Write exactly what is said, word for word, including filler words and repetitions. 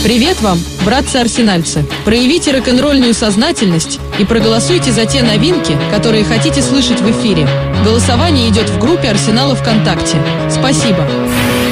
Привет вам, братцы-арсенальцы! Проявите рок-н-ролльную сознательность и проголосуйте за те новинки, которые хотите слышать в эфире. Голосование идет в группе Арсенала ВКонтакте. Спасибо!